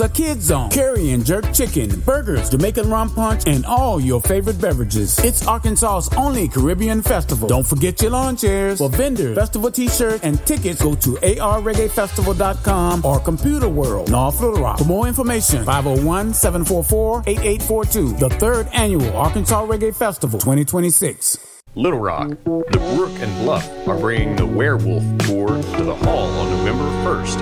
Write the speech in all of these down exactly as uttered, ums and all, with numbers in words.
The Kids Zone, curry and jerk chicken, burgers, Jamaican rum punch, and all your favorite beverages. It's Arkansas's only Caribbean festival. Don't forget your lawn chairs. For vendors, festival t-shirts, and tickets, go to a r reggae festival dot com or Computer World, North Little Rock. For more information, five oh one, seven four four, eight eight four two. The third annual Arkansas Reggae Festival twenty twenty-six. Little Rock, the Brook and Bluff are bringing the Werewolf Tour to the Hall on November first.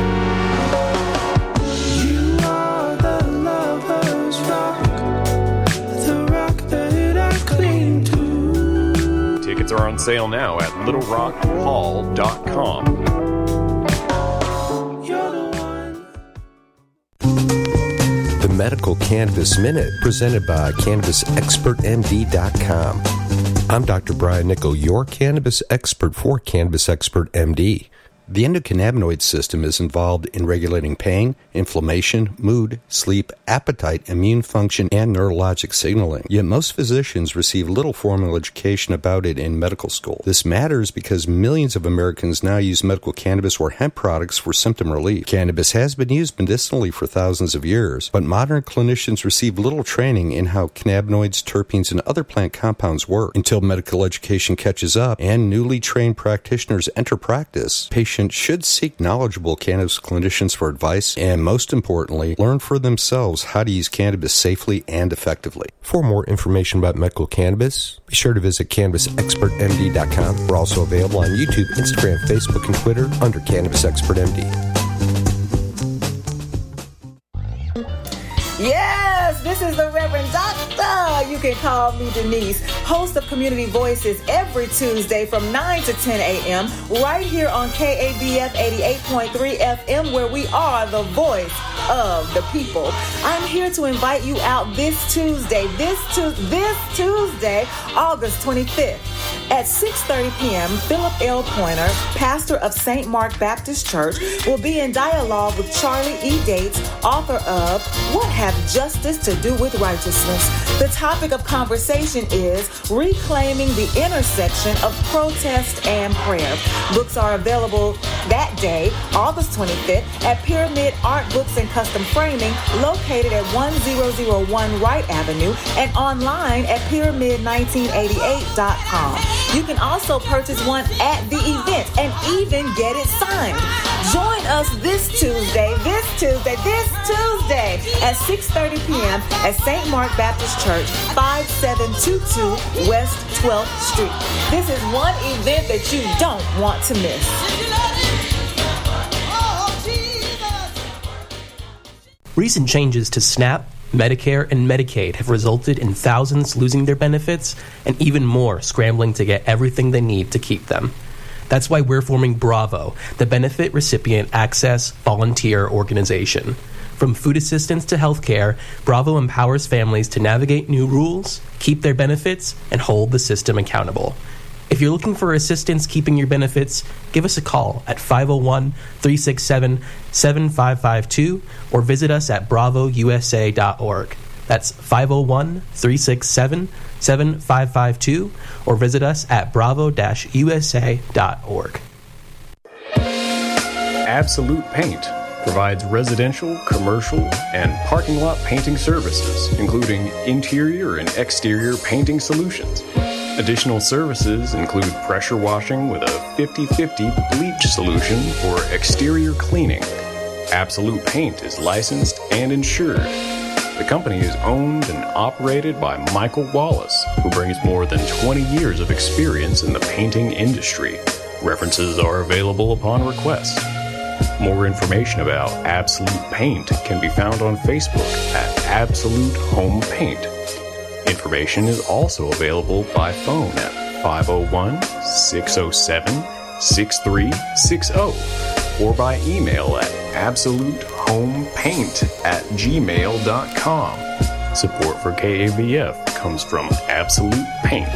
Tickets are on sale now at little rock hall dot com. The Medical Cannabis Minute, presented by cannabis expert m d dot com. I'm Doctor Brian Nickel, your cannabis expert for Cannabis Expert M D. The endocannabinoid system is involved in regulating pain, inflammation, mood, sleep, appetite, immune function, and neurologic signaling. Yet most physicians receive little formal education about it in medical school. This matters because millions of Americans now use medical cannabis or hemp products for symptom relief. Cannabis has been used medicinally for thousands of years, but modern clinicians receive little training in how cannabinoids, terpenes, and other plant compounds work. Until medical education catches up and newly trained practitioners enter practice, patients should seek knowledgeable cannabis clinicians for advice and, most importantly, learn for themselves how to use cannabis safely and effectively. For more information about medical cannabis, be sure to visit cannabis expert m d dot com. We're also available on YouTube, Instagram, Facebook, and Twitter under Cannabis Expert M D. Yes, this is the Reverend Doctor. You can call me Denise, host of Community Voices every Tuesday from nine to ten a.m. right here on K A B F eighty-eight point three F M, where we are the voice of the people. I'm here to invite you out this Tuesday, this tu- this Tuesday, August twenty-fifth. At six thirty p.m., Philip L. Pointer, pastor of Saint Mark Baptist Church, will be in dialogue with Charlie E. Dates, author of What Have Justice to Do with Righteousness? The topic of conversation is reclaiming the intersection of protest and prayer. Books are available that day, August twenty-fifth, at Pyramid Art Books and Custom Framing, located at one thousand one Wright Avenue, and online at pyramid nineteen eighty-eight dot com. You can also purchase one at the event and even get it signed. Join us this Tuesday, this Tuesday, this Tuesday at six thirty p.m. at Saint Mark Baptist Church, five seven two two West twelfth Street. This is one event that you don't want to miss. Recent changes to SNAP, Medicare, and Medicaid have resulted in thousands losing their benefits and even more scrambling to get everything they need to keep them. That's why we're forming Bravo, the Benefit Recipient Access Volunteer Organization. From food assistance to healthcare, Bravo empowers families to navigate new rules, keep their benefits, and hold the system accountable. If you're looking for assistance keeping your benefits, give us a call at five oh one, three six seven, seven five five two or visit us at bravo u s a dot org. That's five oh one, three six seven, seven five five two or visit us at bravo dash u s a dot org. Absolute Paint provides residential, commercial, and parking lot painting services, including interior and exterior painting solutions. Additional services include pressure washing with a fifty-fifty bleach solution for exterior cleaning. Absolute Paint is licensed and insured. The company is owned and operated by Michael Wallace, who brings more than twenty years of experience in the painting industry. References are available upon request. More information about Absolute Paint can be found on Facebook at Absolute Home Paint. Information is also available by phone at five oh one, six oh seven, six three six oh or by email at absolutehomepaynt at gmail dot com. Support for K A B F comes from Absolute Paint.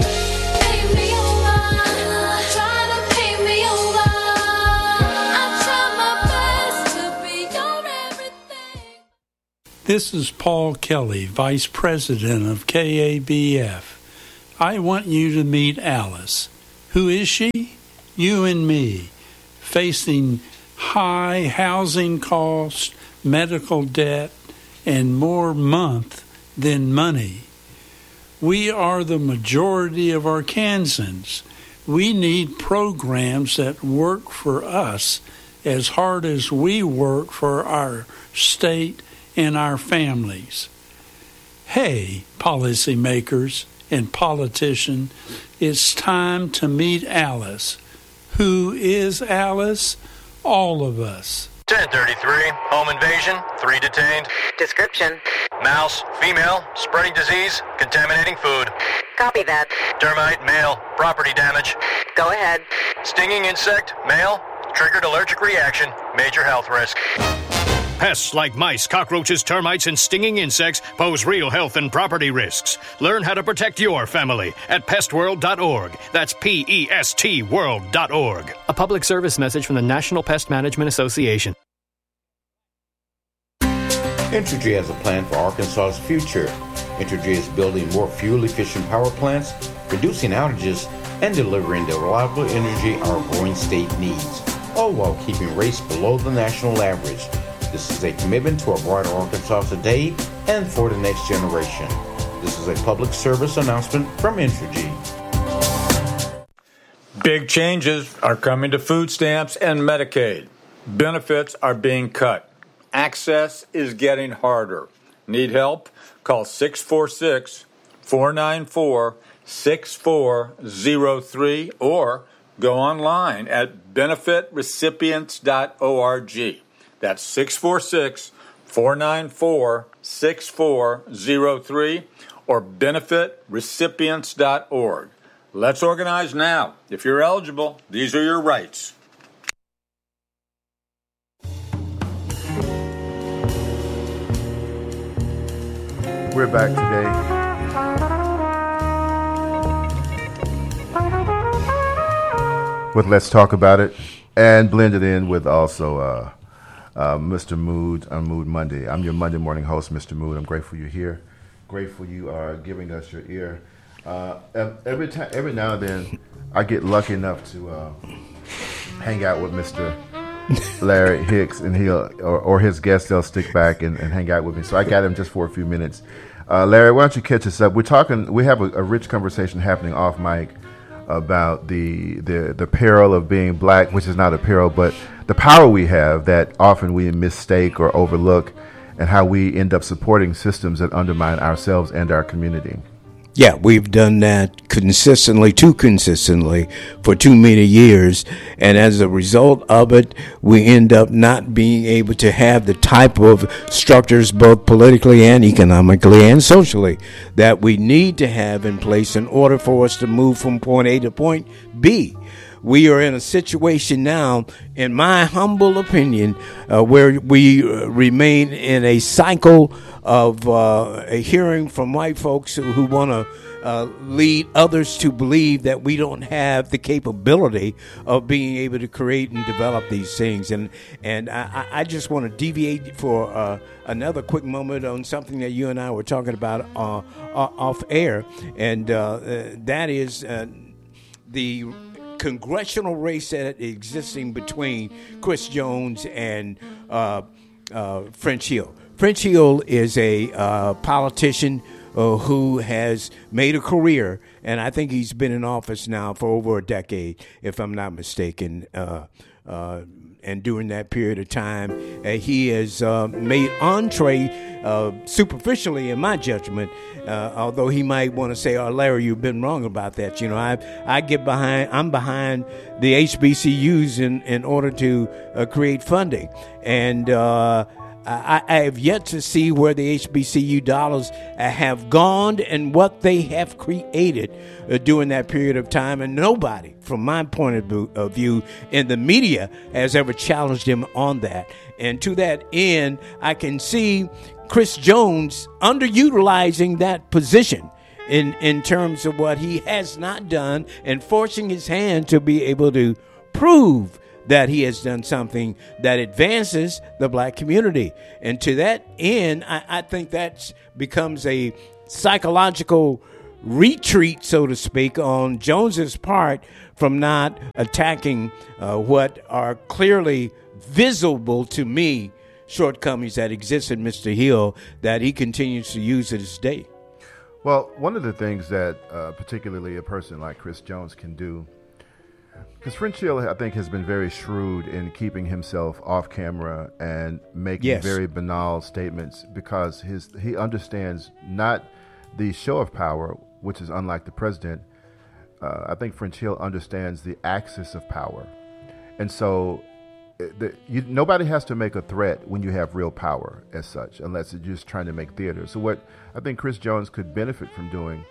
This is Paul Kelly, Vice President of K A B F. I want you to meet Alice. Who is she? You and me, facing high housing costs, medical debt, and more month than money. We are the majority of Arkansans. We need programs that work for us as hard as we work for our state and our families. Hey, policymakers and politicians, it's time to meet Alice. Who is Alice? All of us. ten thirty-three, home invasion, three detained. Description. Mouse, female, spreading disease, contaminating food. Copy that. Termite, male, property damage. Go ahead. Stinging insect, male, triggered allergic reaction, major health risk. Pests like mice, cockroaches, termites, and stinging insects pose real health and property risks. Learn how to protect your family at pest world dot org. That's P E S T world dot org. A public service message from the National Pest Management Association. Entergy has a plan for Arkansas's future. Entergy is building more fuel-efficient power plants, reducing outages, and delivering the reliable energy our growing state needs, all while keeping rates below the national average. This is a commitment to a brighter Arkansas today and for the next generation. This is a public service announcement from Entergy. Big changes are coming to food stamps and Medicaid. Benefits are being cut. Access is getting harder. Need help? Call six four six, four nine four, six four zero three or go online at benefit recipients dot org. That's six four six, four nine four, six four zero three or benefit recipients dot org. Let's organize now. If you're eligible, these are your rights. We're back today. With Let's Talk About It, and blended in with also uh, uh, Mister Mood on Mood Monday. I'm your Monday morning host, Mister Mood. I'm grateful you're here. Grateful you are giving us your ear. Uh, every time, every now and then, I get lucky enough to uh, hang out with Mister Larry Hicks, and he'll or, or his guests. They'll stick back and, and hang out with me. So I got him just for a few minutes. Uh, Larry, why don't you catch us up? We're talking. We have a, a rich conversation happening off mic about the, the the peril of being black, which is not a peril, but the power we have that often we mistake or overlook, and how we end up supporting systems that undermine ourselves and our community. Yeah, we've done that consistently, too consistently, for too many years. And as a result of it, we end up not being able to have the type of structures, both politically and economically and socially, that we need to have in place in order for us to move from point A to point B. We are in a situation now, in my humble opinion, uh, where we uh, remain in a cycle of uh, hearing from white folks who, who want to uh, lead others to believe that we don't have the capability of being able to create and develop these things. And and I, I just want to deviate for uh, another quick moment on something that you and I were talking about uh, off air, and uh, uh, that is uh, the congressional race that is existing between Chris Jones and uh, uh, French Hill. French Hill is a uh, politician uh, who has made a career, and I think he's been in office now for over a decade, if I'm not mistaken. Uh, uh, and during that period of time, uh, he has uh, made entree uh, superficially, in my judgment, uh, although he might want to say, oh, Larry, you've been wrong about that. You know, I I get behind, I'm behind the H B C Us in, in order to uh, create funding. And uh, I, I have yet to see where the H B C U dollars have gone and what they have created uh, during that period of time. And nobody, from my point of view, in the media has ever challenged him on that. And to that end, I can see Chris Jones underutilizing that position in, in terms of what he has not done and forcing his hand to be able to prove that he has done something that advances the black community. And to that end, I, I think that becomes a psychological retreat, so to speak, on Jones's part from not attacking uh, what are clearly visible to me shortcomings that exist in Mister Hill that he continues to use to this day. Well, one of the things that uh, particularly a person like Chris Jones can do, because French Hill, I think, has been very shrewd in keeping himself off camera and making Yes. very banal statements, because his he understands not the show of power, which is unlike the president. Uh, I think French Hill understands the axis of power. And so the, you, nobody has to make a threat when you have real power as such, unless you're just trying to make theater. So what I think Chris Jones could benefit from doing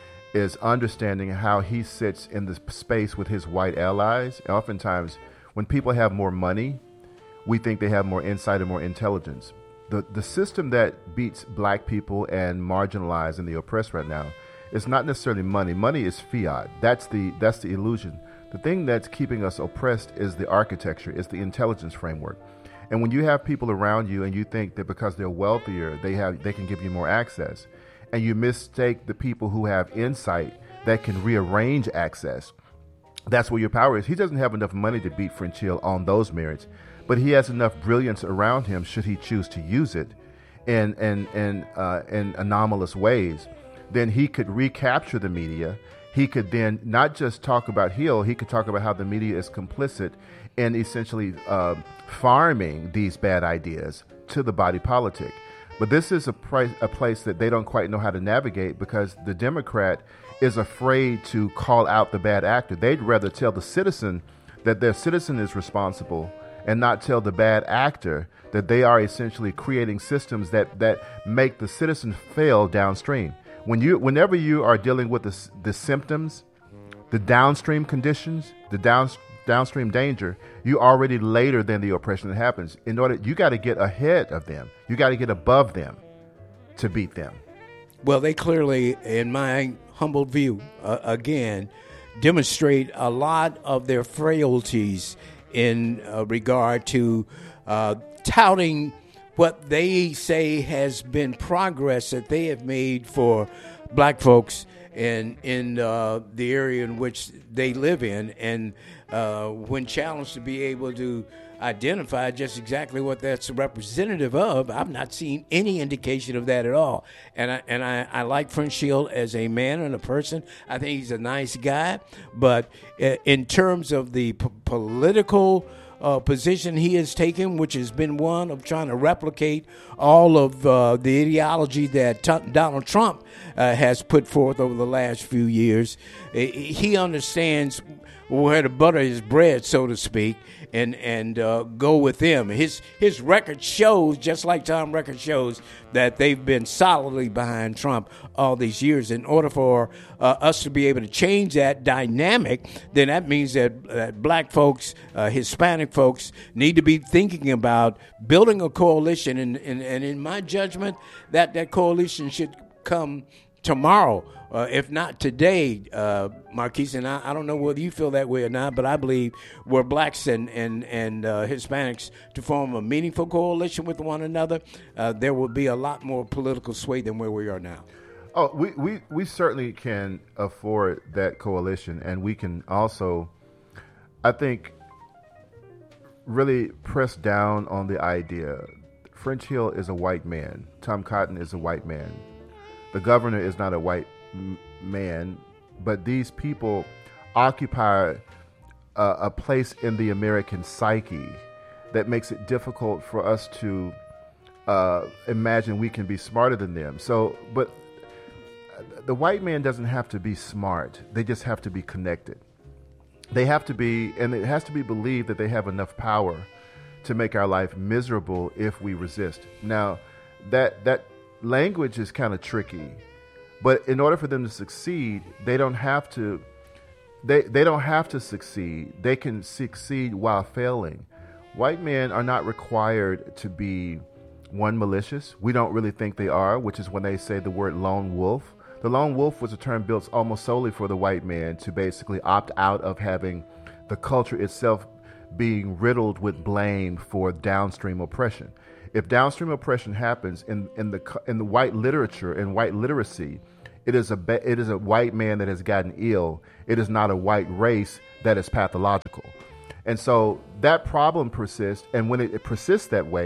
is understanding how he sits in the space with his white allies. Oftentimes, when people have more money, we think they have more insight and more intelligence. The, the system that beats black people and marginalized and the oppressed right now is not necessarily money. Money is fiat. That's the that's the illusion. The thing that's keeping us oppressed is the architecture, is the intelligence framework. And when you have people around you and you think that because they're wealthier, they have they can give you more access, and you mistake the people who have insight that can rearrange access, that's where your power is. He doesn't have enough money to beat French Hill on those merits, but he has enough brilliance around him should he choose to use it in, in, in, uh, in anomalous ways. Then he could recapture the media. He could then not just talk about Hill, he could talk about how the media is complicit in essentially uh, farming these bad ideas to the body politic. But this is a, price, a place that they don't quite know how to navigate, because the Democrat is afraid to call out the bad actor. They'd rather tell the citizen that their citizen is responsible and not tell the bad actor that they are essentially creating systems that, that make the citizen fail downstream. When you, whenever you are dealing with the, the symptoms, the downstream conditions, the down, downstream danger, you already later than the oppression that happens. In order, you got to get ahead of them. You got to get above them to beat them. Well, they clearly, in my humble view, uh, again, demonstrate a lot of their frailties in uh, regard to uh, touting what they say has been progress that they have made for black folks in in uh, the area in which they live in, and uh, when challenged to be able to identify just exactly what that's representative of, I've not seen any indication of that at all. And I and I, I like French Hill as a man and a person. I think he's a nice guy, but in terms of the p- political Uh, position he has taken, which has been one of trying to replicate all of uh, the ideology that t- Donald Trump uh, has put forth over the last few years. He understands where to butter his bread, so to speak, and and uh, go with them. His his record shows, just like Tom record shows, that they've been solidly behind Trump all these years. In order for uh, us to be able to change that dynamic, then that means that, that black folks, uh, Hispanic folks, need to be thinking about building a coalition. And, and, and in my judgment, that, that coalition should come tomorrow, uh, if not today, uh, Marquise. And I, I don't know whether you feel that way or not, but I believe we're blacks and and and uh, Hispanics to form a meaningful coalition with one another, uh, there will be a lot more political sway than where we are now. Oh, we, we, we certainly can afford that coalition, and we can also, I think, really press down on the idea. French Hill is a white man. Tom Cotton is a white man. The governor is not a white m- man, but these people occupy a, a place in the American psyche that makes it difficult for us to uh, imagine we can be smarter than them. So, but the white man doesn't have to be smart. They just have to be connected. They have to be, and it has to be believed that they have enough power to make our life miserable if we resist. Now, that that language is kind of tricky, but in order for them to succeed, they don't have to. They they don't have to succeed. They can succeed while failing. White men are not required to be, one, malicious. We don't really think they are, which is when they say the word lone wolf. The lone wolf was a term built almost solely for the white man to basically opt out of having the culture itself being riddled with blame for downstream oppression. If downstream oppression happens in, in the in the white literature and white literacy, it is a it is a white man that has gotten ill. It is not a white race that is pathological. And so that problem persists, and when it, it persists that way,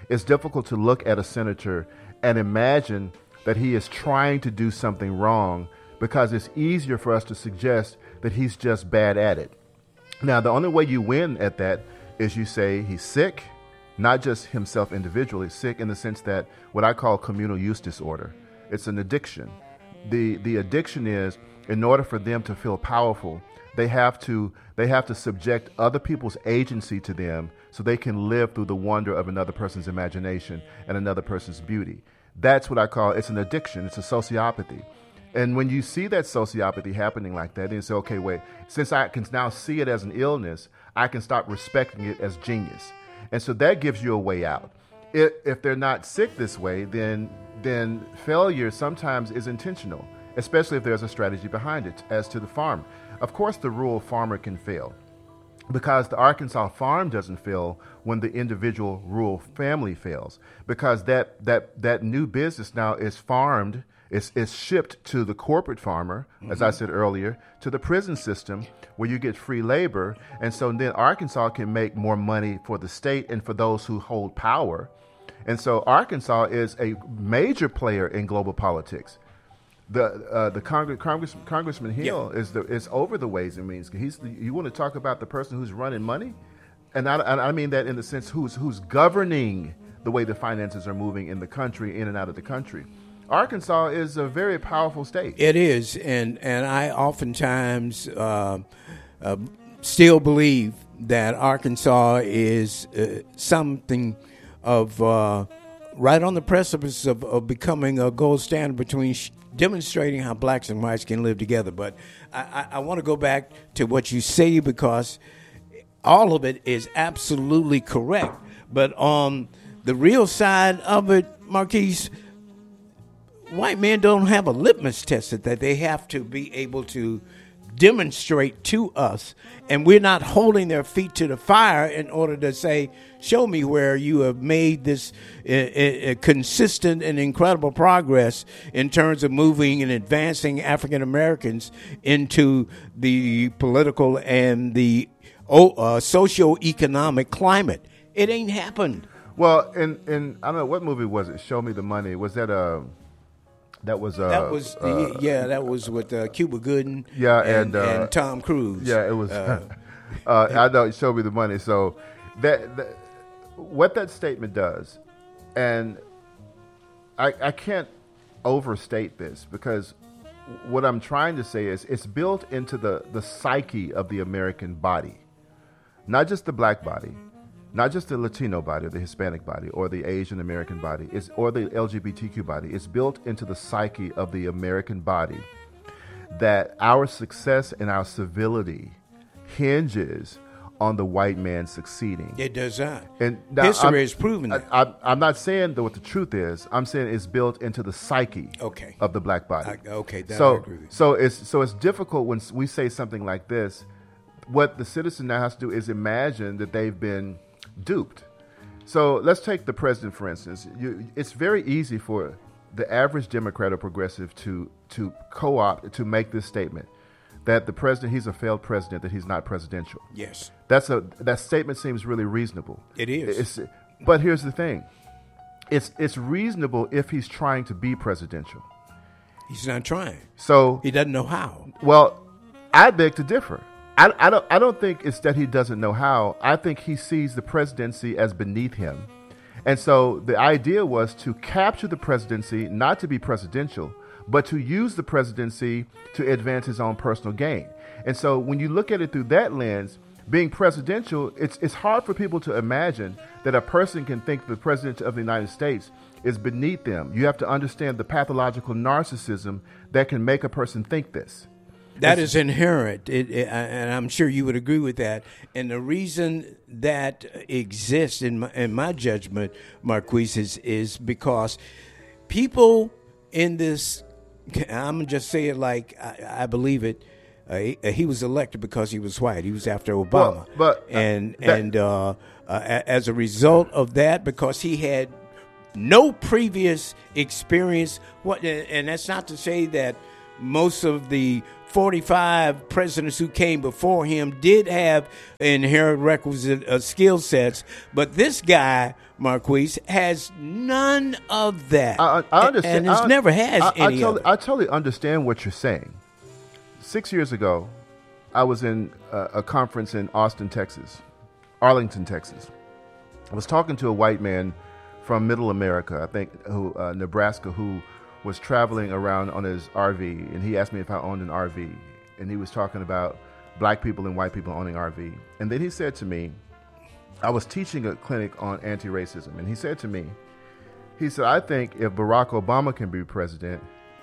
it's difficult to look at a senator and imagine that he is trying to do something wrong, because it's easier for us to suggest that he's just bad at it. Now, the only way you win at that is you say he's sick, not just himself individually, sick in the sense that what I call communal use disorder. It's an addiction. The the addiction is, in order for them to feel powerful, they have to they have to subject other people's agency to them so they can live through the wonder of another person's imagination and another person's beauty. That's what I call, it's an addiction. It's a sociopathy. And when you see that sociopathy happening like that, then you say, okay, wait, since I can now see it as an illness, I can stop respecting it as genius. And so that gives you a way out. If, if they're not sick this way, then then failure sometimes is intentional, especially if there's a strategy behind it. As to the farm, of course the rural farmer can fail, because the Arkansas farm doesn't fail when the individual rural family fails, because that that that new business now is farmed, is is shipped to the corporate farmer, mm-hmm. as I said earlier, to the prison system where you get free labor, and so then Arkansas can make more money for the state and for those who hold power. And so Arkansas is a major player in global politics. The uh, the Congress, Congress, Congressman Hill yeah. is the is over the Ways and Means. He's the, you want to talk about the person who's running money, and I, I mean that in the sense who's who's governing the way the finances are moving in the country, in and out of the country. Arkansas is a very powerful state. It is, and and I oftentimes uh, uh, still believe that Arkansas is uh, something of uh, right on the precipice of, of becoming a gold standard between sh- demonstrating how blacks and whites can live together. But I, I, I want to go back to what you say, because all of it is absolutely correct. But on the real side of it, Marquise, white men don't have a litmus test that they have to be able to demonstrate to us, and we're not holding their feet to the fire in order to say, show me where you have made this uh, uh, consistent and incredible progress in terms of moving and advancing African Americans into the political and the uh, socio-economic climate. It ain't happened. Well, in, in I don't know, what movie was it? Show Me the Money. Was that a... That was uh, that was uh, yeah that was with uh, Cuba Gooding yeah and, and, uh, and Tom Cruise yeah it was uh, uh, I know, Show Me the Money. So that, that what that statement does, and I, I can't overstate this, because what I'm trying to say is it's built into the the psyche of the American body, not just the black body, not just the Latino body or the Hispanic body or the Asian American body, it's, or the L G B T Q body. It's built into the psyche of the American body that our success and our civility hinges on the white man succeeding. It does not. And now, history I'm, has proven that. I, I, I'm not saying that what the truth is. I'm saying it's built into the psyche okay. of the black body. I, okay, that so, I agree with. So it's, so it's difficult when we say something like this. What the citizen now has to do is imagine that they've been duped. So let's take the president, for instance. You, it's very easy for the average Democrat or progressive to to co-opt, to make this statement that the president, he's a failed president, that he's not presidential. Yes. That's a that statement seems really reasonable. It is. It's, but here's the thing. It's it's reasonable if he's trying to be presidential. He's not trying. So he doesn't know how. Well, I beg to differ. I, I don't. I don't think it's that he doesn't know how. I think he sees the presidency as beneath him, and so the idea was to capture the presidency, not to be presidential, but to use the presidency to advance his own personal gain. And so, when you look at it through that lens, being presidential, it's it's hard for people to imagine that a person can think the president of the United States is beneath them. You have to understand the pathological narcissism that can make a person think this. That is inherent, it, it, and I'm sure you would agree with that. And the reason that exists, in my, in my judgment, Marquise, is, is because people in this, I'm going to just say it like I, I believe it, uh, he, he was elected because he was white. He was after Obama. Well, but, uh, and that, and uh, uh, as a result of that, because he had no previous experience, what, and that's not to say that most of the forty-five presidents who came before him did have inherent requisite uh, skill sets, but this guy Marquise, has none of that. I, I understand. And has I, never has I, any I totally, of it. I totally understand what you're saying. Six years ago, I was in a, a conference in Austin, Texas, Arlington, Texas. I was talking to a white man from Middle America, I think, who uh, Nebraska, who was traveling around on his R V, and he asked me if I owned an R V, and he was talking about black people and white people owning R V. And then he said to me, I was teaching a clinic on anti-racism, and he said to me, he said, I think if Barack Obama can be president,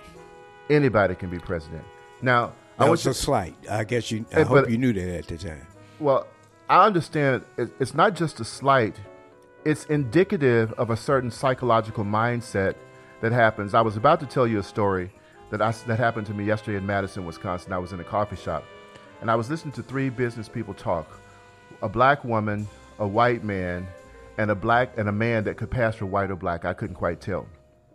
anybody can be president. Now, that I was want a slight. I guess you. I Hey, hope but- you knew that at the time. Well, I understand it, it's not just a slight, it's indicative of a certain psychological mindset that happens. I was about to tell you a story that I, that happened to me yesterday in Madison, Wisconsin. I was in a coffee shop, and I was listening to three business people talk, a black woman, a white man, and a black and a man that could pass for white or black. I couldn't quite tell.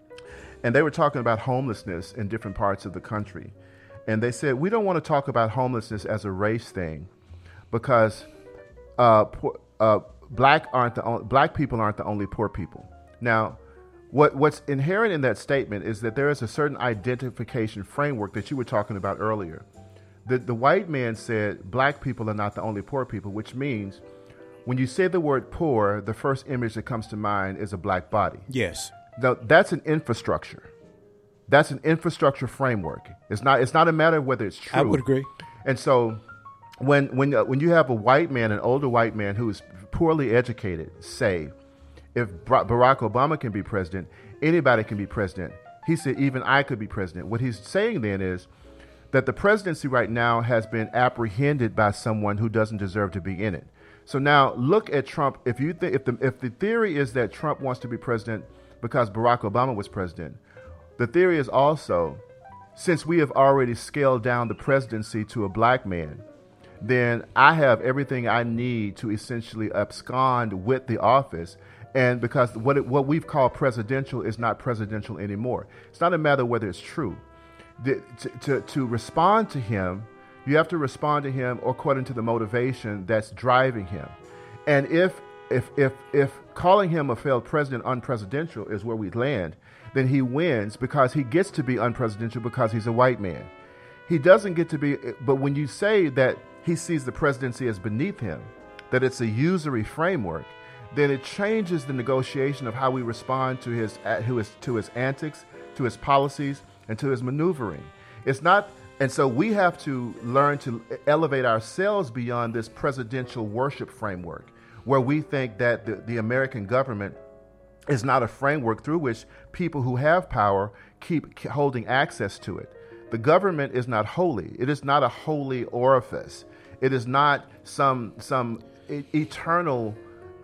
And they were talking about homelessness in different parts of the country. And they said, we don't want to talk about homelessness as a race thing because uh, poor, uh, black aren't the only, black people aren't the only poor people. Now, what what's inherent in that statement is that there is a certain identification framework that you were talking about earlier. The, the white man said black people are not the only poor people, which means when you say the word poor, the first image that comes to mind is a black body. Yes. Now, that's an infrastructure. That's an infrastructure framework. It's not. It's not a matter of whether it's true. I would agree. And so, when when uh, when you have a white man, an older white man who is poorly educated, say, if Bar- Barack Obama can be president, anybody can be president. He said, even I could be president. What he's saying then is that the presidency right now has been apprehended by someone who doesn't deserve to be in it. So now look at Trump. If you th- if the if the theory is that Trump wants to be president because Barack Obama was president, the theory is also, since we have already scaled down the presidency to a black man, then I have everything I need to essentially abscond with the office. And because what it, what we've called presidential is not presidential anymore. It's not a matter whether it's true. The, to, to, to respond to him, you have to respond to him according to the motivation that's driving him. And if if if if calling him a failed president unpresidential is where we land, then he wins because he gets to be unpresidential because he's a white man. He doesn't get to be, but when you say that he sees the presidency as beneath him, that it's a usury framework, then it changes the negotiation of how we respond to his to his, to his antics, to his policies, and to his maneuvering. It's not, and so we have to learn to elevate ourselves beyond this presidential worship framework, where we think that the, the American government is not a framework through which people who have power keep holding access to it. The government is not holy. It is not a holy orifice. It is not some some e- eternal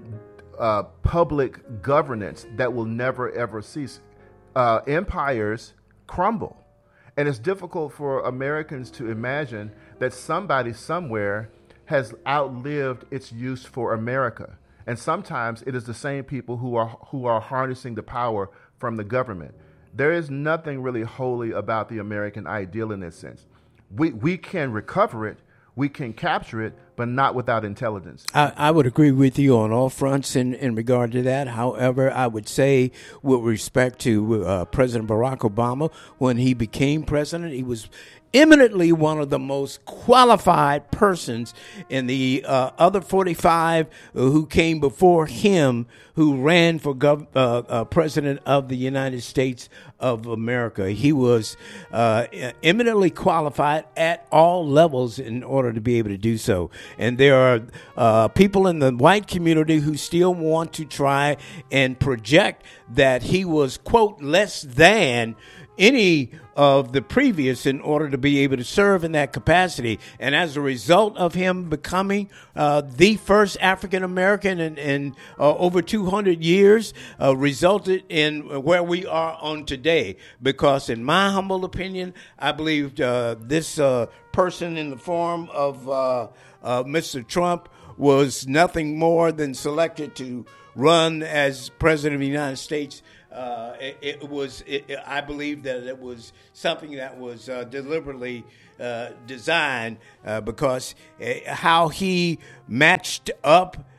uh, public governance that will never ever cease. Uh, empires crumble, and it's difficult for Americans to imagine that somebody somewhere has outlived its use for America. And sometimes it is the same people who are who are harnessing the power from the government. There is nothing really holy about the American ideal in this sense. We we can recover it, we can capture it, but not without intelligence. I, I would agree with you on all fronts in, in regard to that. However, I would say with respect to uh, President Barack Obama, when he became president, he was eminently one of the most qualified persons in the uh, other forty-five who came before him who ran for gov- uh, uh, president of the United States of America. He was uh, eminently qualified at all levels in order to be able to do so. And there are uh, people in the white community who still want to try and project that he was, quote, less than any of the previous in order to be able to serve in that capacity. And as a result of him becoming uh, the first African American in, in uh, over two hundred years, uh, resulted in where we are on today. Because in my humble opinion, I believe uh, this uh, person in the form of uh, uh, Mister Trump was nothing more than selected to run as president of the United States. Uh, it, it was, it, I believe that it was something that was uh, deliberately uh, designed uh, because uh, how he matched up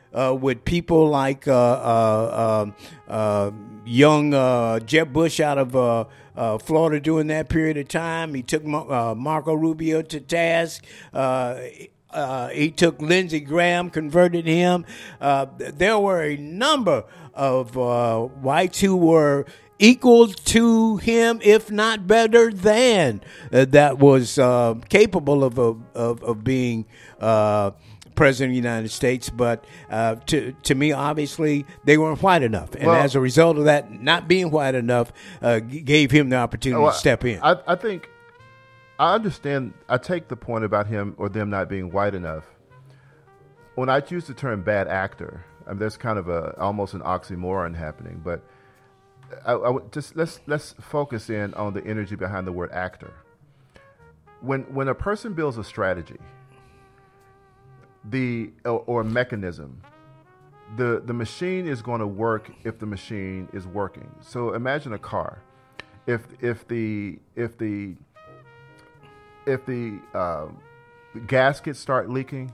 uh, with people like uh, uh, uh, uh, young uh, Jeb Bush out of uh, uh, Florida during that period of time. He took uh, Marco Rubio to task. Uh, uh, he took Lindsey Graham, converted him. Uh, there were a number of uh, whites who were equal to him, if not better than, uh, that was uh, capable of, of, of being uh, president of the United States. But uh, to to me, obviously, they weren't white enough. And well, as a result of that, not being white enough uh, gave him the opportunity well, to step in. I, I think, I understand, I take the point about him or them not being white enough. When I use the term bad actor, I mean, there's kind of a almost an oxymoron happening, but I, I just let's let's focus in on the energy behind the word actor. When when a person builds a strategy, the or, or a mechanism, the the machine is going to work if the machine is working. So imagine a car. If if the if the if the uh, gaskets start leaking,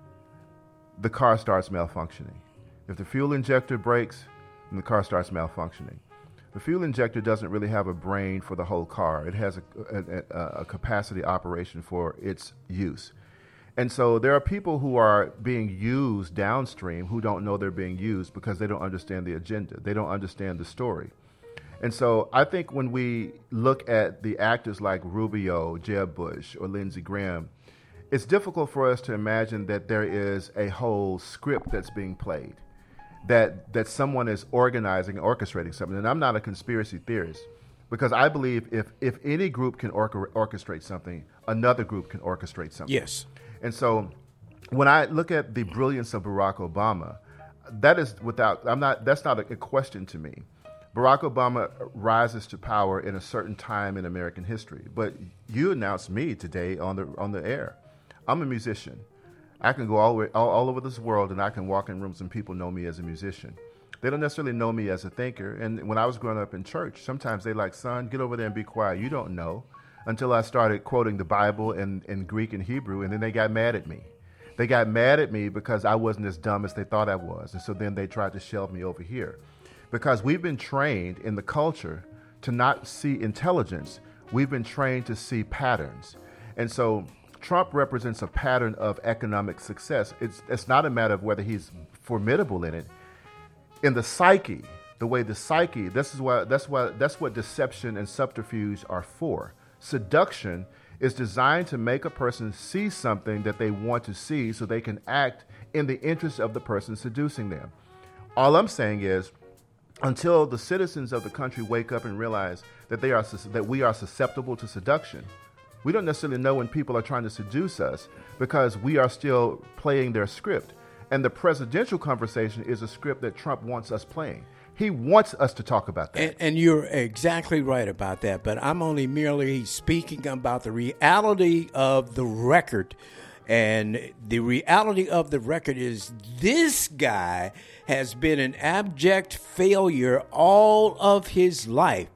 the car starts malfunctioning. If the fuel injector breaks, then the car starts malfunctioning. The fuel injector doesn't really have a brain for the whole car. It has a, a, a capacity operation for its use. And so there are people who are being used downstream who don't know they're being used because they don't understand the agenda. They don't understand the story. And so I think when we look at the actors like Rubio, Jeb Bush, or Lindsey Graham, it's difficult for us to imagine that there is a whole script that's being played, that that someone is organizing and orchestrating something. And I'm not a conspiracy theorist, because I believe if, if any group can or- orchestrate something, another group can orchestrate something. Yes. And so when I look at the brilliance of Barack Obama, that is without, I'm not, that's not a, a question to me. Barack Obama rises to power in a certain time in American history. But you announced me today on the on the air. I'm a musician. I can go all, way, all, all over this world and I can walk in rooms and people know me as a musician. They don't necessarily know me as a thinker. And when I was growing up in church, sometimes they like, son, get over there and be quiet. You don't know. Until I started quoting the Bible in, in Greek and Hebrew, and then they got mad at me. They got mad at me because I wasn't as dumb as they thought I was. And so then they tried to shelve me over here. Because we've been trained in the culture to not see intelligence. We've been trained to see patterns. And so Trump represents a pattern of economic success. It's, it's not a matter of whether he's formidable in it. In the psyche, the way the psyche, this is why, that's why, that's what deception and subterfuge are for. Seduction is designed to make a person see something that they want to see so they can act in the interest of the person seducing them. All I'm saying is, until the citizens of the country wake up and realize that they are that we are susceptible to seduction, we don't necessarily know when people are trying to seduce us because we are still playing their script. And the presidential conversation is a script that Trump wants us playing. He wants us to talk about that. And, and you're exactly right about that. But I'm only merely speaking about the reality of the record. And the reality of the record is this guy has been an abject failure all of his life.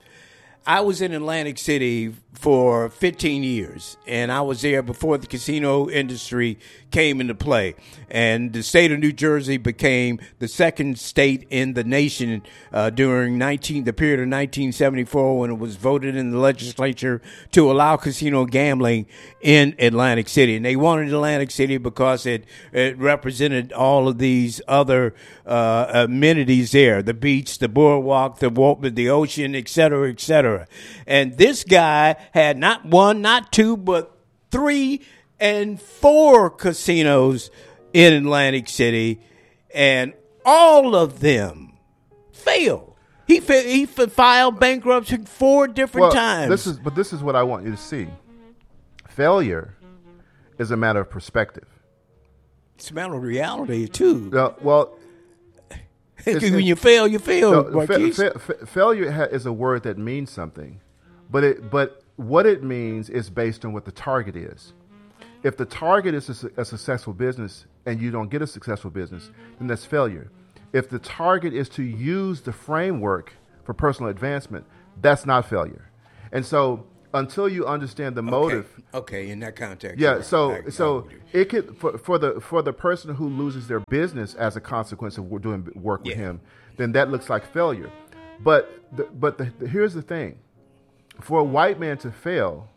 I was in Atlantic City for fifteen years, and I was there before the casino industry came into play. And the state of New Jersey became the second state in the nation uh, during nineteen the period of nineteen seventy-four when it was voted in the legislature to allow casino gambling in Atlantic City. And they wanted Atlantic City because it, it represented all of these other uh, amenities there, the beach, the boardwalk, the, the ocean, et cetera, et cetera. And this guy had not one, not two, but three and four casinos in Atlantic City, and all of them failed. He fa- he fa- filed bankruptcy four different well, times. This is, but this is what I want you to see. Failure is a matter of perspective. It's a matter of reality, too. Uh, well, when you fail, you fail. No, fa- fa- fa- failure ha- is a word that means something, but it but what it means is based on what the target is. If the target is a, su- a successful business and you don't get a successful business, then that's failure. If the target is to use the framework for personal advancement, that's not failure. And so until you understand the motive. Okay, okay in that context. Yeah, right. so I, so it could for, for the for the person who loses their business as a consequence of doing work with Yeah. him, then that looks like failure. But the, but the, the, here's the thing: for a white man to fail,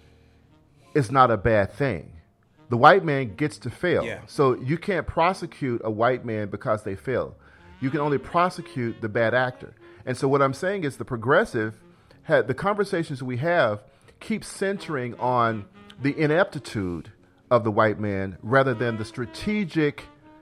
is not a bad thing. The white man gets to fail, Yeah. so you can't prosecute a white man because they fail. You can only prosecute the bad actor. And so what I'm saying is the progressive, had, the conversations we have keep centering on the ineptitude of the white man rather than the strategic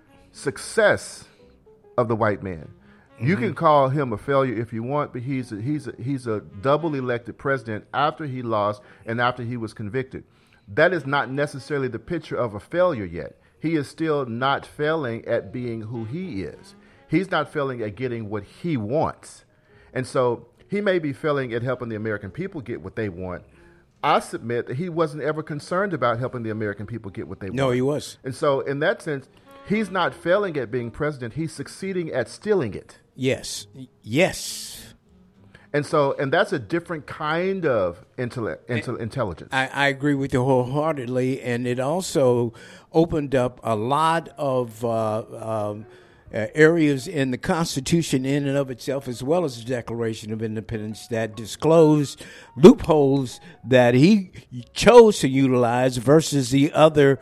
success of the white man. You Mm-hmm. can call him a failure if you want, but he's a, he's a, he's a double elected president after he lost and after he was convicted. That is not necessarily the picture of a failure yet. He is still not failing at being who he is. He's not failing at getting what he wants. And so he may be failing at helping the American people get what they want. I submit that he wasn't ever concerned about helping the American people get what they want. No, he was. And so in that sense, he's not failing at being president. He's succeeding at stealing it. Yes. Yes. And so, and that's a different kind of intellect, intel, intelligence. I, I agree with you wholeheartedly, and it also opened up a lot of uh, um, uh, areas in the Constitution in and of itself, as well as the Declaration of Independence, that disclosed loopholes that he chose to utilize versus the other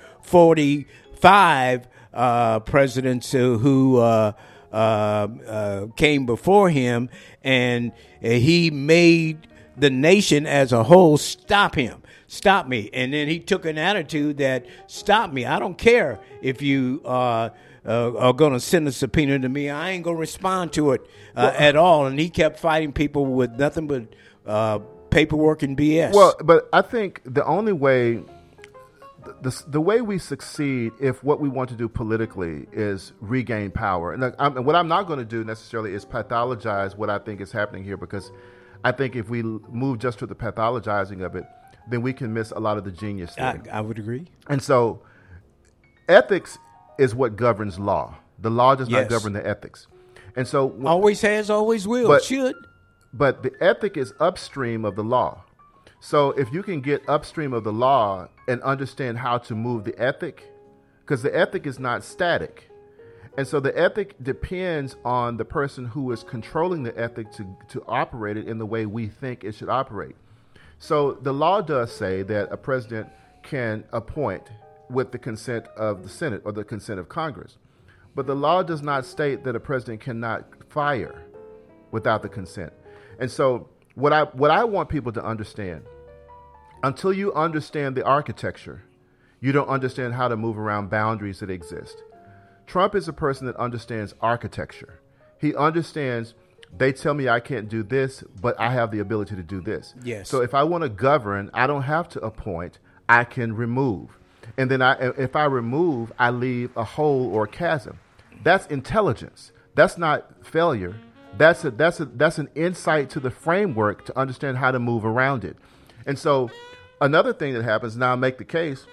forty-five uh, presidents who. who uh, Uh, uh, came before him, and uh, he made the nation as a whole stop him, stop me. And then he took an attitude that stop me. I don't care if you uh, uh, are going to send a subpoena to me. I ain't going to respond to it uh, well, at all. And he kept fighting people with nothing but uh, paperwork and B S. Well, but I think the only way The, the way we succeed, if what we want to do politically is regain power, and, I'm, and what I'm not going to do necessarily is pathologize what I think is happening here, because I think if we move just to the pathologizing of it, then we can miss a lot of the genius there. I, I would agree. And so ethics is what governs law. The law does Yes. not govern the ethics. And so always has, always will, but, should. But the ethic is upstream of the law. So if you can get upstream of the law and understand how to move the ethic, because the ethic is not static. And so the ethic depends on the person who is controlling the ethic to, to operate it in the way we think it should operate. So the law does say that a president can appoint with the consent of the Senate or the consent of Congress. But the law does not state that a president cannot fire without the consent. And so what I what I want people to understand, until you understand the architecture, you don't understand how to move around boundaries that exist. Trump is a person that understands architecture. He understands, they tell me I can't do this, but I have the ability to do this. Yes. So if I want to govern, I don't have to appoint, I can remove. And then I, if I remove, I leave a hole or a chasm. That's intelligence. That's not failure. That's a, that's a, that's an insight to the framework to understand how to move around it. And so another thing that happens, now I make the case,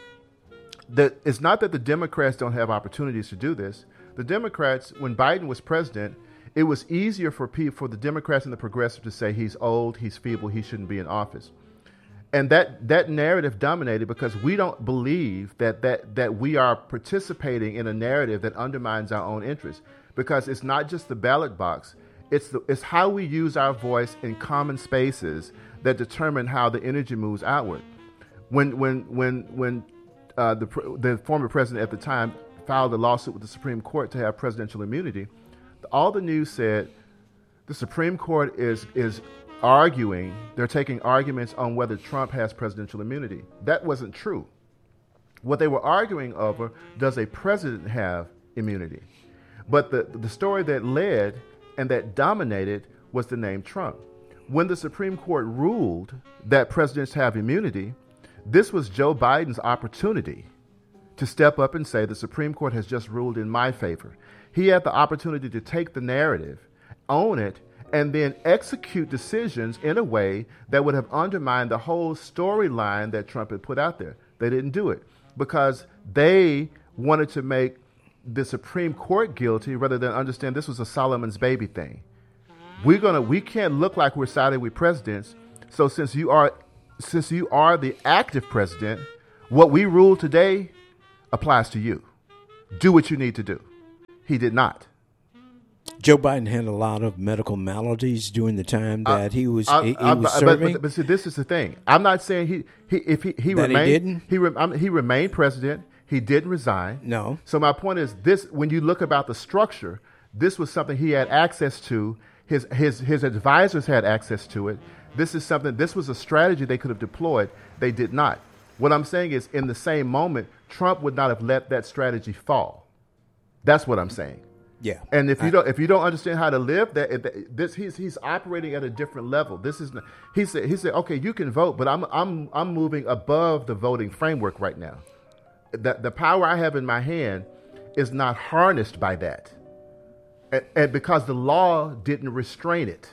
that it's not that the Democrats don't have opportunities to do this. The Democrats, when Biden was president, it was easier for people, for the Democrats and the progressives to say he's old, he's feeble, he shouldn't be in office. And that, that narrative dominated because we don't believe that, that, that we are participating in a narrative that undermines our own interests. Because it's not just the ballot box, it's, the, it's how we use our voice in common spaces that determine how the energy moves outward. When, when, when, when uh, the, the former president at the time filed a lawsuit with the Supreme Court to have presidential immunity, all the news said the Supreme Court is is arguing, they're taking arguments on whether Trump has presidential immunity. That wasn't true. What they were arguing over, does a president have immunity? But the, the story that led and that dominated was the name Trump. When the Supreme Court ruled that presidents have immunity, this was Joe Biden's opportunity to step up and say the Supreme Court has just ruled in my favor. He had the opportunity to take the narrative, own it, and then execute decisions in a way that would have undermined the whole storyline that Trump had put out there. They didn't do it because they wanted to make the Supreme Court guilty rather than understand this was a Solomon's baby thing. We're gonna, we can't look like we're siding with presidents. So since you are since you are the active president, what we rule today applies to you. Do what you need to do. He did not. Joe Biden had a lot of medical maladies during the time that uh, he was I, he, I, was but, serving. But, but see, this is the thing. I'm not saying he he if he he that remained he didn't. He re, I mean, he remained president. He didn't resign. No. So my point is this: when you look about the structure, this was something he had access to. His his his advisors had access to it. This is something. This was a strategy they could have deployed. They did not. What I'm saying is, in the same moment, Trump would not have let that strategy fall. That's what I'm saying. Yeah. And if you I, don't if you don't understand how to live, that this he's he's operating at a different level. This is he said he said okay, you can vote, but I'm I'm I'm moving above the voting framework right now. The the power I have in my hand is not harnessed by that. And, and because the law didn't restrain it.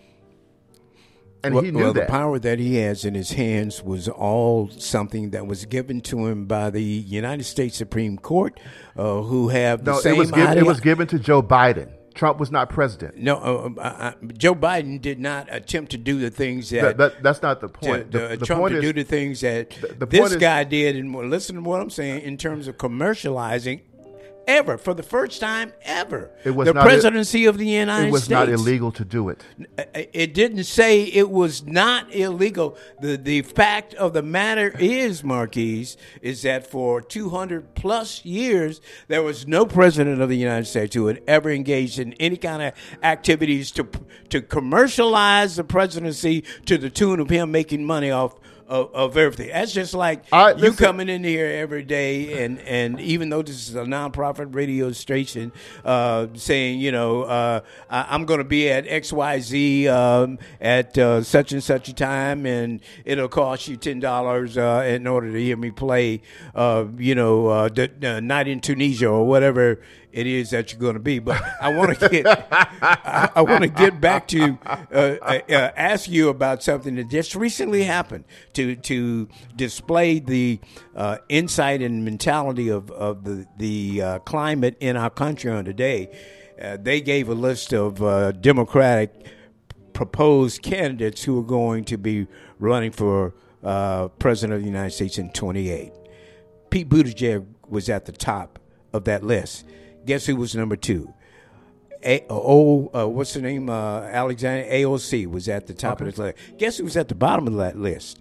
And well, he knew well, that. The power that he has in his hands was all something that was given to him by the United States Supreme Court, uh, who have the no, same it was, given, idea. it was given to Joe Biden. Trump was not president. No, uh, uh, Joe Biden did not attempt to do the things that. that, that that's not the point. To, the, uh, the Trump point to is, do the things that the, the this is, guy did, and listen to what I'm saying in terms of commercializing. Ever, for the first time ever, it was the not presidency of the United States. It was States. Not illegal to do it. It didn't say it was not illegal. The the fact of the matter is, Marquise, is that for two hundred plus years, there was no president of the United States who had ever engaged in any kind of activities to to commercialize the presidency to the tune of him making money off Of, of everything. That's just like I, you coming in here every day, and, and even though this is a nonprofit radio station, uh, saying, you know, uh, I, I'm going to be at X Y Z um, at uh, such and such a time, and it'll cost you ten dollars uh, in order to hear me play, uh, you know, uh, the, the Night in Tunisia or whatever it is that you're going to be. But I want to get, I, I want to get back to uh, uh, ask you about something that just recently happened to to display the uh, insight and mentality of of the the uh, climate in our country on today. Uh, they gave a list of uh, Democratic proposed candidates who are going to be running for uh, president of the United States in twenty-eight. Pete Buttigieg was at the top of that list. Guess who was number two? A, oh, uh, what's the name? Uh, Alexander A O C was at the top okay. of the list. Guess who was at the bottom of that list?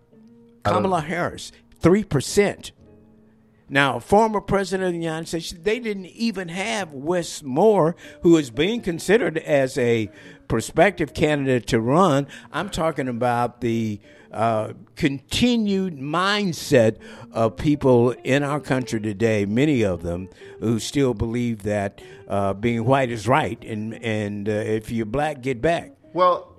Kamala Harris, three percent. Now, former president of the United States, they didn't even have Wes Moore, who is being considered as a prospective candidate to run. I'm talking about the uh, continued mindset of people in our country today, many of them who still believe that uh, being white is right, and, and uh, if you're black, get back. Well,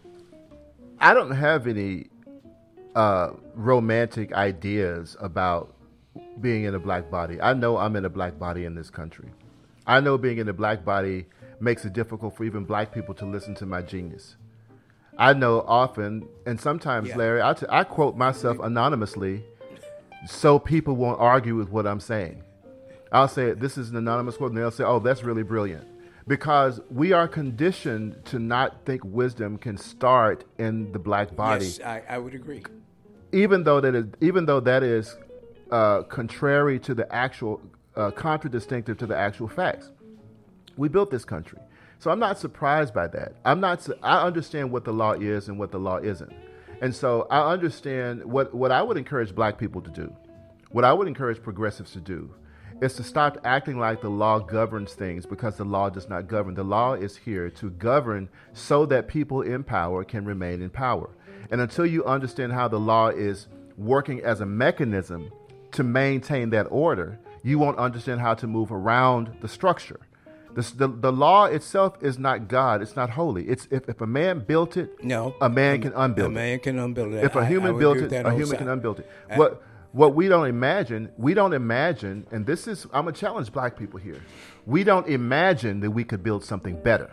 I don't have any uh, romantic ideas about being in a black body. I know I'm in a black body in this country. I know being in a black body makes it difficult for even black people to listen to my genius. I know often, and sometimes, yeah. Larry, I, t- I quote myself anonymously so people won't argue with what I'm saying. I'll say, this is an anonymous quote, and they'll say, oh, that's really brilliant. Because we are conditioned to not think wisdom can start in the black body. Yes, I, I would agree. Even though that is, even though that is uh, contrary to the actual, uh, contradistinctive to the actual facts. We built this country. So I'm not surprised by that. I'm not. I understand what the law is and what the law isn't. And so I understand what, what I would encourage black people to do, what I would encourage progressives to do, is to stop acting like the law governs things, because the law does not govern. The law is here to govern so that people in power can remain in power. And until you understand how the law is working as a mechanism to maintain that order, you won't understand how to move around the structure. The, the, the law itself is not God. It's not holy. It's if, if a man built it, no, a man can unbuild it. A man can unbuild it. If a human I, I built it, a human side. can unbuild it. I, what what we don't imagine, we don't imagine, and this is, I'm gonna challenge black people here. We don't imagine that we could build something better.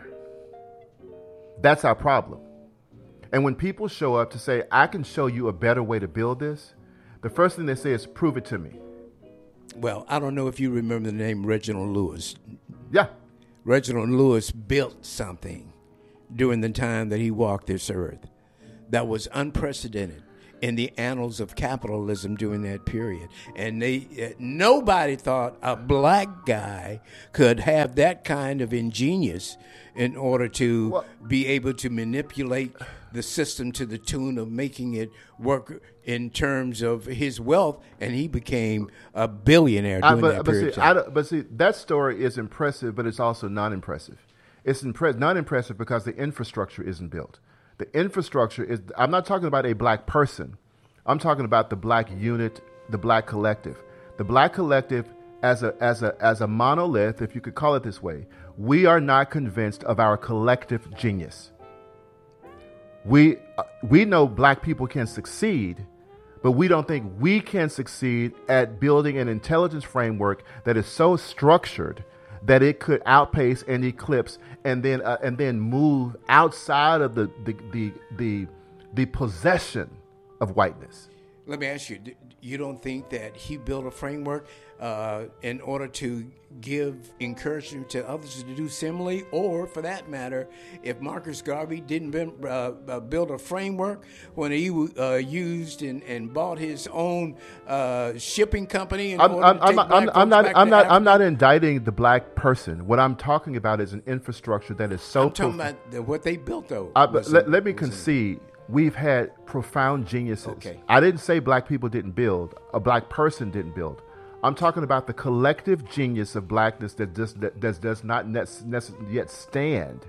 That's our problem. And when people show up to say, I can show you a better way to build this, the first thing they say is, prove it to me. Well, I don't know if you remember the name Reginald Lewis. Yeah. Reginald Lewis built something during the time that he walked this earth that was unprecedented in the annals of capitalism during that period. And they uh, nobody thought a black guy could have that kind of ingenious in order to well, be able to manipulate the system to the tune of making it work in terms of his wealth, and he became a billionaire during I, but, that but period see, of time. I, but see, that story is impressive, but it's also non-impressive. It's impre- non-impressive because the infrastructure isn't built. The infrastructure is, I'm not talking about a black person. I'm talking about the black unit, the black collective. The black collective as a as a as a monolith, if you could call it this way, we are not convinced of our collective genius. We uh, we know black people can succeed, but we don't think we can succeed at building an intelligence framework that is so structured that it could outpace and eclipse and then uh, and then move outside of the the the the, the possession of whiteness. Let me ask you, you don't think that he built a framework uh, in order to give encouragement to others to do similarly? Or, for that matter, if Marcus Garvey didn't build, uh, build a framework when he uh, used and, and bought his own uh, shipping company in I'm, order I'm, to take I'm, black I'm, folks I'm not. back I'm to not. Africa? I'm not indicting the black person. What I'm talking about is an infrastructure that is so. I'm talking prof- about the, what they built, though. Uh, but was let, in- let me was in- concede. We've had profound geniuses. Okay. I didn't say black people didn't build. A black person didn't build. I'm talking about the collective genius of blackness that just that, that does not necessarily yet stand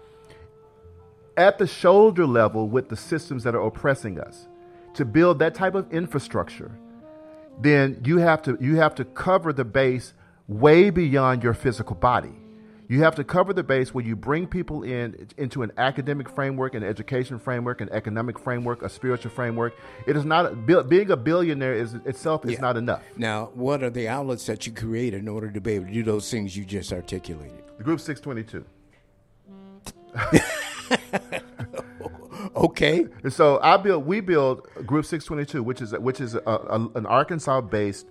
at the shoulder level with the systems that are oppressing us. To build that type of infrastructure, then you have to you have to cover the base way beyond your physical body. You have to cover the base where you bring people in into an academic framework, an education framework, an economic framework, a spiritual framework. It is not being a billionaire is itself is Yeah. not enough. Now, what are the outlets that you create in order to be able to do those things you just articulated? The Group six twenty-two. Okay. And so I build. We build Group six twenty-two, which is which is a, a, an Arkansas-based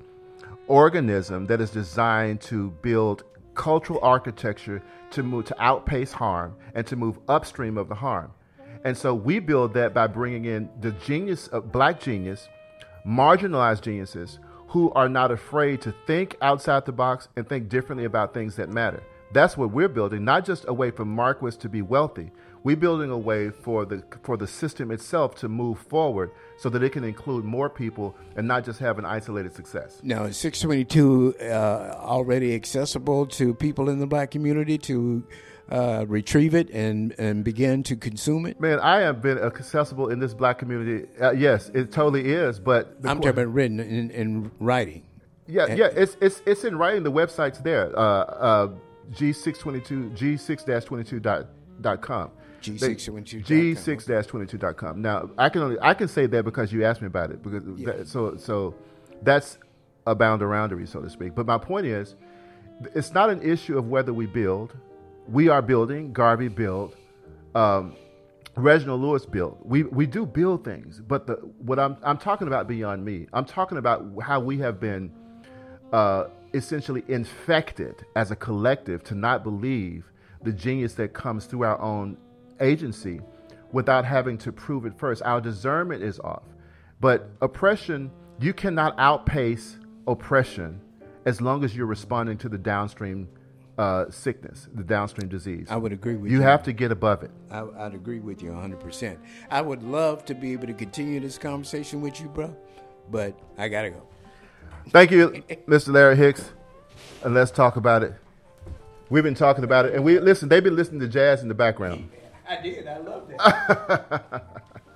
organism that is designed to build cultural architecture to move to outpace harm and to move upstream of the harm. And so we build that by bringing in the genius of black genius, marginalized geniuses who are not afraid to think outside the box and think differently about things that matter. That's what we're building, not just a way for Marquis to be wealthy. We're building a way for the for the system itself to move forward so that it can include more people and not just have an isolated success. Now, is six twenty-two uh, already accessible to people in the black community to uh, retrieve it and, and begin to consume it? Man, I have been accessible in this black community. Uh, yes, it totally is. But the I'm qu- talking about written in, in writing. Yeah, And- yeah, it's it's it's in writing. The website's there. Uh, uh, G six twenty-two G six twenty-two dot com. G six twenty-two dot com. G six twenty-two dot com. Now, I can only I can say that because you asked me about it. Because Yeah. that, so so that's a boundaroundery, so to speak. But my point is, it's not an issue of whether we build. We are building. Garvey built. Um, Reginald Lewis built. We we do build things, but the what I'm I'm talking about beyond me. I'm talking about how we have been uh, essentially infected as a collective to not believe the genius that comes through our own agency without having to prove it first. Our discernment is off. But oppression, you cannot outpace oppression as long as you're responding to the downstream uh, sickness, the downstream disease. I would agree with you. you. You have to get above it. I, I'd agree with you one hundred percent. I would love to be able to continue this conversation with you, bro, but I got to go. Thank you, Mister Larry Hicks. And let's talk about it. We've been talking about it. And we listen, they've been listening to jazz in the background. I did. I love that.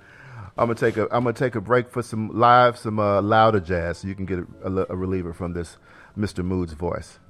I'm gonna take a I'm gonna take a break for some live, some uh, louder jazz, so you can get a, a, a reliever from this Mister Mood's voice.